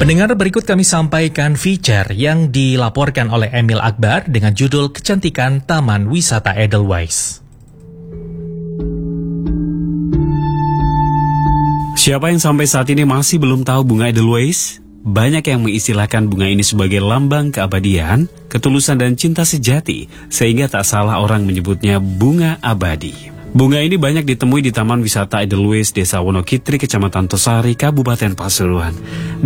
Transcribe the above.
Pendengar, berikut kami sampaikan feature yang dilaporkan oleh Emil Akbar dengan judul Kecantikan Taman Wisata Edelweiss. Siapa yang sampai saat ini masih belum tahu bunga Edelweiss? Banyak yang mengistilahkan bunga ini sebagai lambang keabadian, ketulusan dan cinta sejati, sehingga tak salah orang menyebutnya bunga abadi. Bunga ini banyak ditemui di Taman Wisata Edelweiss, Desa Wonokitri, Kecamatan Tosari, Kabupaten Pasuruan.